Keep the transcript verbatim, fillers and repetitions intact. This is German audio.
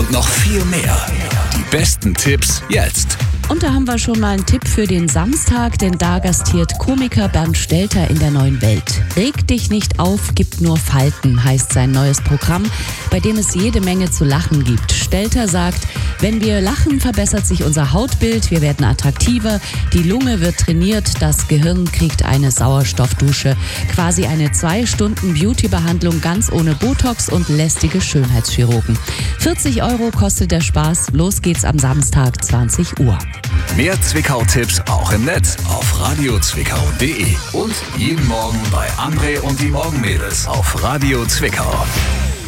und noch viel mehr. Die besten Tipps jetzt. Und da haben wir schon mal einen Tipp für den Samstag, denn da gastiert Komiker Bernd Stelter in der Neuen Welt. Reg dich nicht auf, gib nur Falten, heißt sein neues Programm, bei dem es jede Menge zu lachen gibt. Stelter sagt, wenn wir lachen, verbessert sich unser Hautbild, wir werden attraktiver, die Lunge wird trainiert, das Gehirn kriegt eine Sauerstoffdusche. Quasi eine zwei Stunden Beauty-Behandlung ganz ohne Botox und lästige Schönheitschirurgen. vierzig Euro kostet der Spaß, los geht's am Samstag zwanzig Uhr. Mehr Zwickau-Tipps auch im Netz auf radio zwickau punkt de und jeden Morgen bei André und die Morgenmädels auf Radio Zwickau.